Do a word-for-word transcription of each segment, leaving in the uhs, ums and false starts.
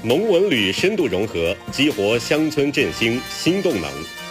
农文旅深度融合，激活乡村振兴新动能。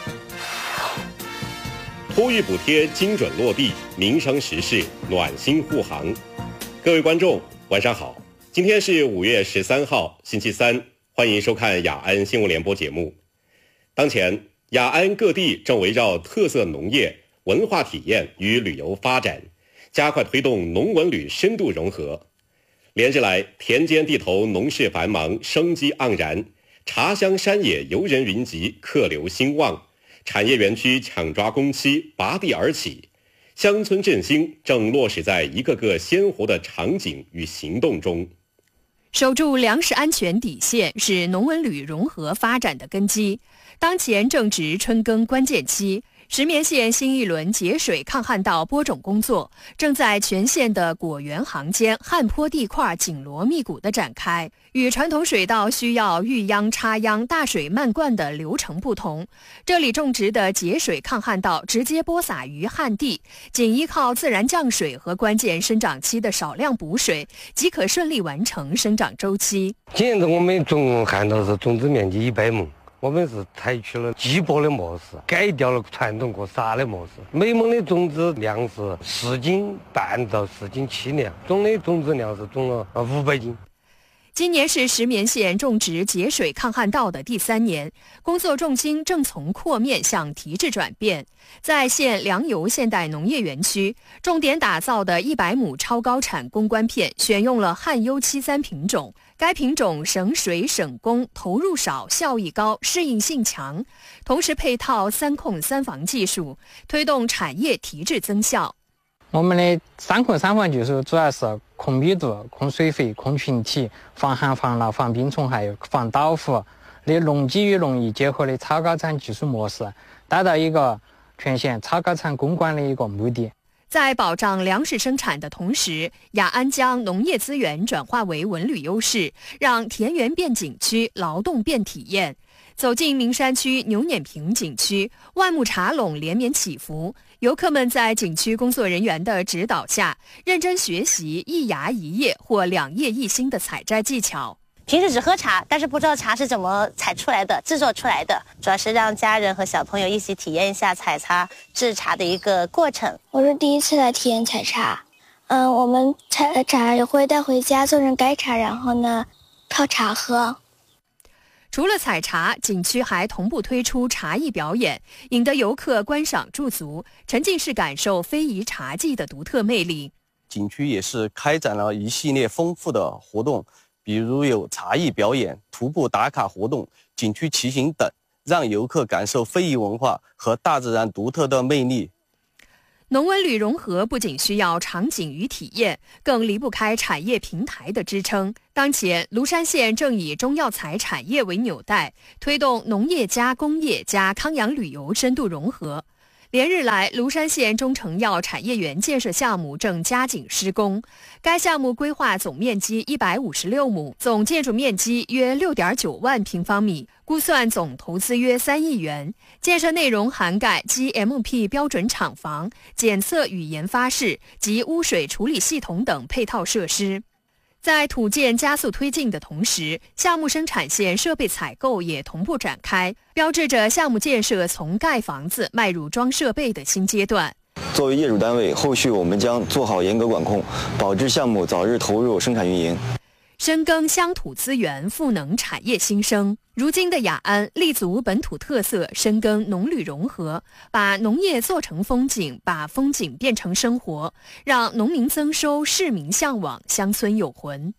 托育补贴精准落地，民生时事暖心护航。各位观众，晚上好，今天是五月十三号，星期三，欢迎收看雅安新闻联播节目。当前，雅安各地正围绕特色农业、文化体验与旅游发展，加快推动农文旅深度融合。连日来，田间地头农事繁忙，生机盎然，茶乡山野游人云集，客流兴旺，产业园区抢抓工期，拔地而起，乡村振兴正落实在一个个鲜活的场景与行动中。 守住粮食安全底线是农文旅融合发展的根基。当前正值春耕关键期，石棉县新一轮节水抗旱道播种工作正在全县的果园行间、旱坡地块紧锣密鼓地展开。与传统水稻需要遇秧、插秧、大水漫灌的流程不同，这里种植的节水抗旱稻直接播撒于旱地，仅依靠自然降水和关键生长期的少量补水，即可顺利完成生长周期。 今年我们种旱稻是种植面积一百亩。我们是采取了季播的模式，改掉了传统过撒的模式。每亩的种植量是四斤半到四斤七两，总的种植量是种了五百斤。 今年是石棉县种植节水抗旱稻的第三年，工作重心正从扩面向提质转变。在县粮油现代农业园区，重点打造的一百亩超高产公关片选用了旱优七三品种。该品种省水省工，投入少，效益高，适应性强，同时配套三控三防技术，推动产业提质增效。 我们的三控三防技术主要是控密度、控水肥、控群体、防寒防涝、防病虫害、防倒伏的农机与农艺结合的超高产技术模式，达到一个全县超高产攻关的一个目的。 在保障粮食生产的同时，雅安将农业资源转化为文旅优势，让田园变景区，劳动变体验。走进名山区牛碾坪景区，万木茶垄连绵起伏，游客们在景区工作人员的指导下，认真学习一芽一叶或两叶一心的采摘技巧。 平时只喝茶，但是不知道茶是怎么采出来的、制作出来的，主要是让家人和小朋友一起体验一下采茶、制茶的一个过程。 我是第一次来体验采茶，嗯，我们采了茶也会带回家做成盖茶，然后呢泡茶喝。 除了采茶，景区还同步推出茶艺表演，引得游客观赏驻足，沉浸式感受非遗茶技的独特魅力。 景区也是开展了一系列丰富的活动，比如有茶艺表演、徒步打卡活动、景区骑行等，让游客感受非遗文化和大自然独特的魅力。 农文旅融合不仅需要场景与体验，更离不开产业平台的支撑。当前，庐山县正以中药材产业为纽带，推动农业加工业加康养旅游深度融合。连日来，庐山县中成药产业园建设项目正加紧施工。该项目规划总面积一百五十六亩，总建筑面积约六点九万平方米，估算总投资约三亿元。建设内容涵盖 G M P 标准厂房、检测与研发室及污水处理系统等配套设施。在土建加速推进的同时，项目生产线设备采购也同步展开，标志着项目建设从盖房子迈入装设备的新阶段。 作为业主单位，后续我们将做好严格管控，保质项目早日投入生产运营。 深耕乡土资源，赋能产业新生。如今的雅安立足本土特色，深耕农旅融合，把农业做成风景，把风景变成生活，让农民增收，市民向往，乡村有魂。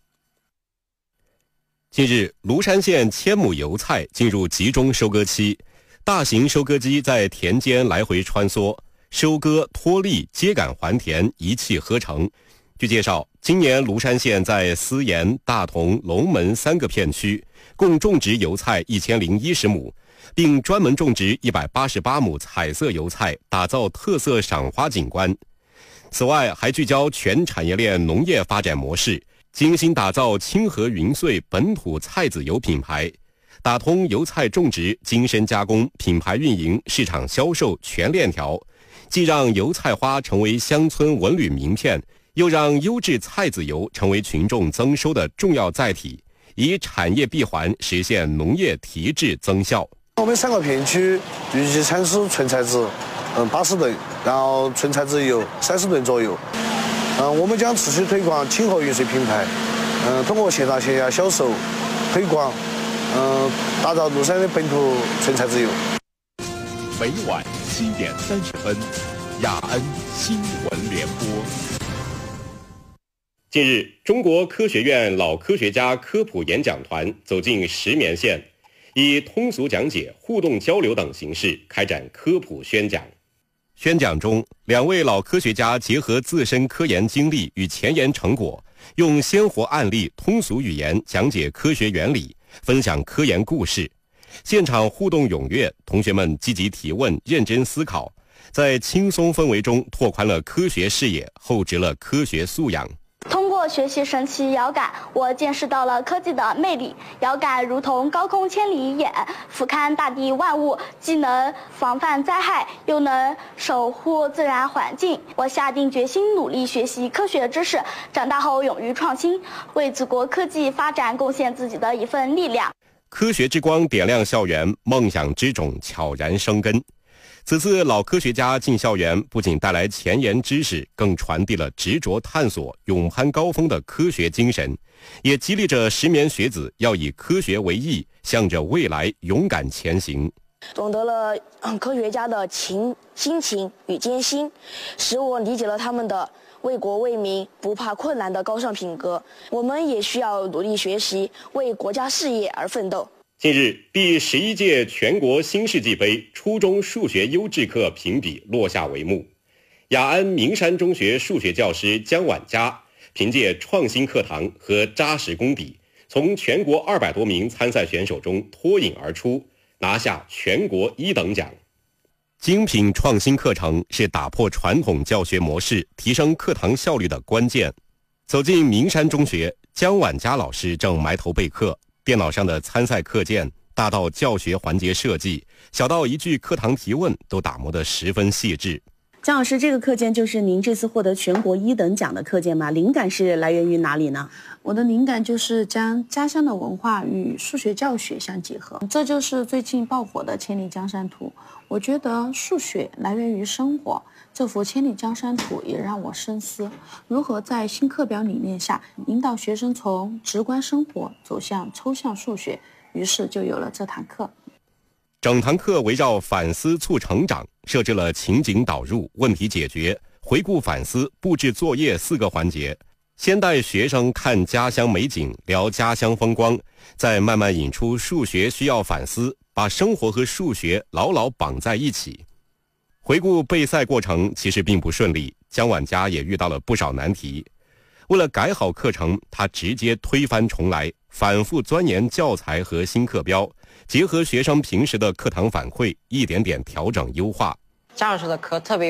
近日，庐山县千亩油菜进入集中收割期，大型收割机在田间来回穿梭，收割、脱粒、秸秆还田，一气呵成。据介绍，今年庐山县在思盐、大同、龙门三个片区共种植油菜一千零一十亩，并专门种植一百八十八亩彩色油菜，打造特色赏花景观。此外，还聚焦全产业链农业发展模式，精心打造清河云穗本土菜籽油品牌，打通油菜种植、精深加工、品牌运营、市场销售全链条，既让油菜花成为乡村文旅名片，又让优质菜籽油成为群众增收的重要载体， 以产业闭环实现农业提质增效。 我们三个片区预计产出纯菜籽嗯八十吨，然后纯菜籽油三十吨左右。嗯，我们将持续推广清河云水品牌，嗯，通过线上线下销售推广，嗯，打造庐山的本土纯菜籽油。 每晚七点三十分，雅安新闻联播。 近日，中国科学院老科学家科普演讲团走进石棉县，以通俗讲解、互动交流等形式开展科普宣讲。宣讲中，两位老科学家结合自身科研经历与前沿成果，用鲜活案例、通俗语言讲解科学原理，分享科研故事。现场互动踊跃，同学们积极提问、认真思考，在轻松氛围中拓宽了科学视野，厚植了科学素养。 通过学习神奇遥感，我见识到了科技的魅力。遥感如同高空千里眼，俯瞰大地万物，既能防范灾害，又能守护自然环境。我下定决心努力学习科学知识，长大后勇于创新，为祖国科技发展贡献自己的一份力量。 科学之光点亮校园，梦想之种悄然生根。此次老科学家进校园，不仅带来前沿知识，更传递了执着探索、勇攀高峰的科学精神，也激励着石棉学子要以科学为翼，向着未来勇敢前行。 懂得了科学家的情、辛勤与艰辛，使我理解了他们的为国为民、不怕困难的高尚品格。我们也需要努力学习，为国家事业而奋斗。 近日，第十一届全国新世纪杯初中数学优质课评比落下帷幕。雅安名山中学数学教师姜婉佳凭借创新课堂和扎实功底，从全国二百多名参赛选手中脱颖而出，拿下全国一等奖。精品创新课程是打破传统教学模式、提升课堂效率的关键。走进名山中学，姜婉佳老师正埋头备课。电脑上的参赛课件，大到教学环节设计，小到一句课堂提问，都打磨得十分细致。 姜老师，这个课件就是您这次获得全国一等奖的课件吗？灵感是来源于哪里呢？ 我的灵感就是将家乡的文化与数学教学相结合，这就是最近爆火的千里江山图。我觉得数学来源于生活，这幅千里江山图也让我深思，如何在新课表理念下引导学生从直观生活走向抽象数学，于是就有了这堂课。 整堂课围绕反思促成长，设置了情景导入、问题解决、回顾反思、布置作业四个环节。先带学生看家乡美景，聊家乡风光，再慢慢引出数学需要反思，把生活和数学牢牢绑在一起。回顾备赛过程其实并不顺利，姜婉佳也遇到了不少难题。为了改好课程，他直接推翻重来，反复钻研教材和新课标，结合学生平时的课堂反馈，一点点调整优化。 姜老师的课特别